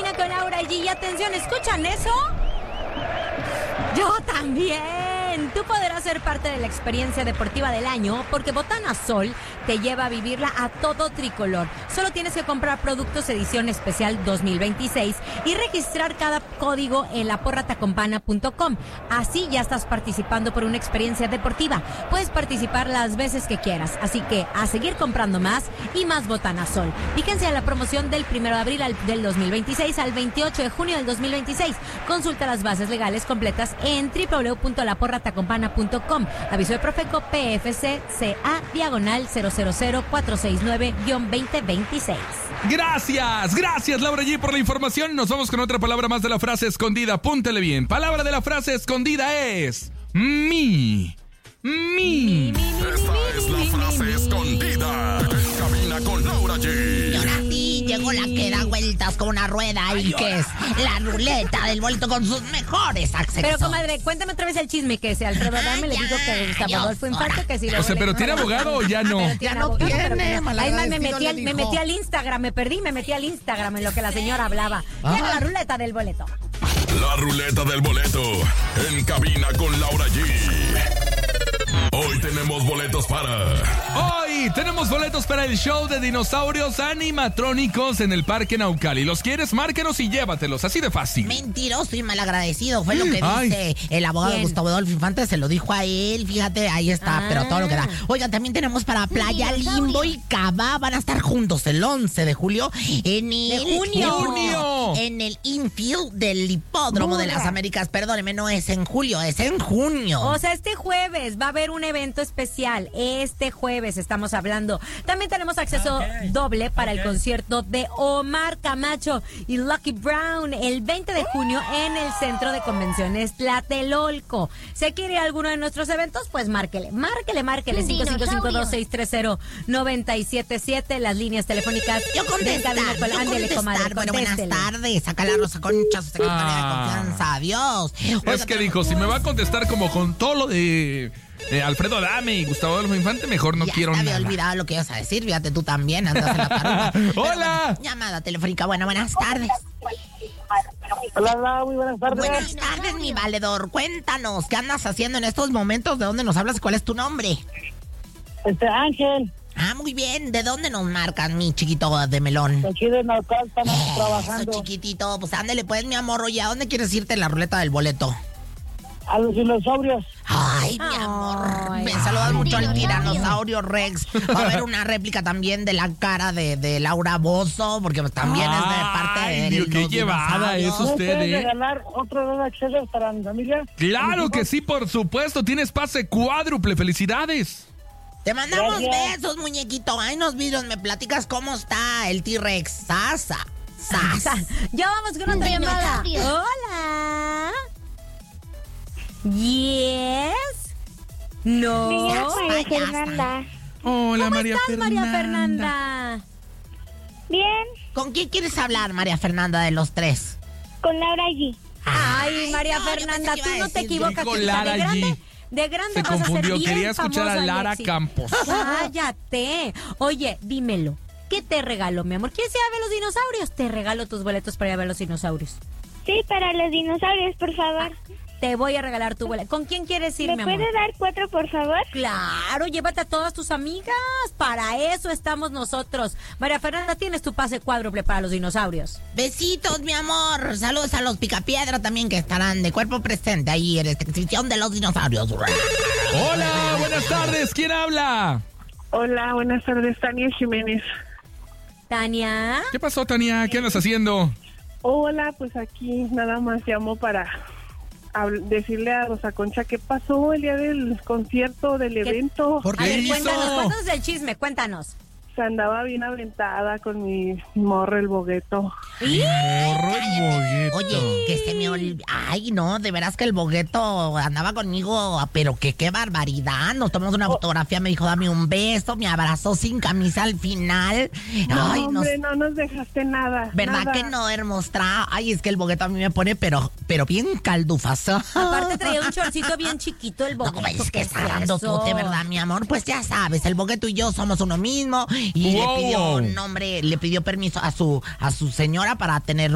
Cabina con Laura G. Y atención, ¿escuchan eso? Yo también. Tú podrás ser parte de la experiencia deportiva del año porque Botana Sol te lleva a vivirla a todo tricolor. Solo tienes que comprar productos edición especial 2026 y registrar cada código en laporratacompana.com. Así ya estás participando por una experiencia deportiva. Puedes participar las veces que quieras. Así que a seguir comprando más y más Botana Sol. Fíjense a la promoción del 1 de abril del 2026 al 28 de junio del 2026. Consulta las bases legales completas en www.laporratacompana.com. Aviso de Profeco PFC-CA diagonal 000469-2026. Gracias Laura G por la información. Nos vamos con otra palabra más de la frase escondida. Apúntele bien. Palabra de la frase escondida es mi. Esta es la frase escondida en Cabina con Laura G. Y ahora sí llegó la que da vueltas con una rueda y que es la ruleta del boleto con sus mejores accesos. Pero, comadre, cuéntame otra vez el chisme que ese Alfredo Adame le dijo que Gustavo Adolfo Infante que si O sea, pero ¿tiene abogado o ya no? Ya no tiene, me metí al Instagram, me metí al Instagram en lo que la señora hablaba. Llega la ruleta del boleto. La ruleta del boleto en Cabina con Laura G. Hoy tenemos boletos para el show de dinosaurios animatrónicos en el Parque Naucali. ¿Los quieres? Márquenos y llévatelos, así de fácil. Mentiroso y malagradecido, fue lo que dice el abogado de Gustavo Adolfo Infante, se lo dijo a él, fíjate, ahí está, pero todo lo que da. Oigan, también tenemos para Playa Limbo y Cava, van a estar juntos el 11 de julio en el infield del Hipódromo de las Américas. Perdóneme, no es en julio, es en junio. O sea, este jueves va a haber un evento especial. Este jueves estamos hablando. También tenemos acceso doble para el concierto de Omar Camacho y Lucky Brown el 20 de junio en el Centro de Convenciones Tlatelolco. ¿Se quiere ir a alguno de nuestros eventos? Pues márquele 5555-2077, las líneas telefónicas. Yo contestar. Bueno, buenas tardes. Saca la Rosa Concha, su secretaria de confianza. Adiós. Es que dijo, si me va a contestar como con todo lo de Alfredo Adame y Gustavo Adolfo Infante, mejor no quiero nada. Ya te había olvidado lo que ibas a decir, fíjate, tú también andas en la taruga. ¡Hola! Llamada telefónica, buenas tardes. Hola, muy buenas tardes. Buenas tardes, mi valedor. Cuéntanos, ¿qué andas haciendo en estos momentos? ¿De dónde nos hablas? ¿Cuál es tu nombre? Ángel. Ah, muy bien. ¿De dónde nos marcan, mi chiquito de melón? Aquí de Naucal estamos trabajando. Eso, chiquitito. Pues ándale, pues, mi amor. Oye, ¿a dónde quieres irte en la ruleta del boleto? A los dinosaurios. Ay, mi amor. Me saludas mucho al tiranosaurio Rex. Va a haber una réplica también de la cara de Laura Bozzo, porque también es de parte de Dios, qué llevada es usted, ¿Puedes regalar otro de accesos para mi familia? Claro que sí, por supuesto. Tienes pase cuádruple. ¡Felicidades! Te mandamos besos, muñequito. Ay, nos vidrios, me platicas cómo está el T-Rex. Sasa. Ya vamos con otra llamada. Hola. Yes. No. Me llamo María Fernanda. Hola, ¿Cómo estás, María Fernanda? Bien, ¿Con quién quieres hablar, María Fernanda, de los tres? con Laura G. Ay, María Fernanda, yo tú pensé que iba no a te decir equivocas. con chiquita. Lara G. De grande Se vas a ser confundió, bien quería escuchar a famosa, Lara Alexi. Campos. Cállate. Oye, dímelo. ¿Qué te regalo, mi amor? ¿Quieres ir a ver los dinosaurios? Te regalo tus boletos para ir a ver los dinosaurios. Sí, para los dinosaurios, por favor. Te voy a regalar tu boleto. ¿Con quién quieres ir, ¿Me mi amor? puede dar 4, por favor? Claro, llévate a todas tus amigas. Para eso estamos nosotros. María Fernanda, tienes tu pase cuádruple para los dinosaurios. Besitos, mi amor. Saludos a los Picapiedra también, que estarán de cuerpo presente ahí en esta exhibición de los dinosaurios. Hola, buenas tardes. ¿Quién habla? Hola, buenas tardes, Tania Jiménez. Tania. ¿Qué pasó, Tania? ¿Qué andas haciendo? Hola, pues aquí nada más llamo para decirle a Rosa Concha qué pasó el día del concierto, del evento. ¿Por A qué ver, hizo? cuéntanos el chisme, cuéntanos. Se andaba bien aventada con mi morro, el Bogueto. Morro el bogueto. Oye, que se me olvidó. Ay, no, de veras que el Bogueto andaba conmigo, pero que qué barbaridad. Nos tomamos una fotografía, me dijo, dame un beso, me abrazó sin camisa al final. No, Ay, hombre, no nos dejaste nada. ¿Verdad nada. que no, hermosa? Ay, es que el Bogueto a mí me pone, pero bien caldufazo. Aparte traía un chorcito bien chiquito el No, boquete. es que está dando de verdad, mi amor. Pues ya sabes, el Bogueto y yo somos uno mismo. Y le pidió permiso a su señora para tener